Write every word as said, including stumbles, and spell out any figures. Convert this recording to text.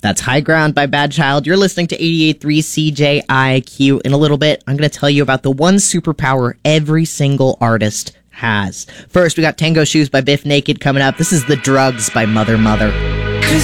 That's High Ground by Bad Child. You're listening to eighty-eight point three C J I Q. In a little bit, I'm going to tell you about the one superpower every single artist has. First, we got Tango Shoes by Biff Naked coming up. This is The Drugs by Mother Mother.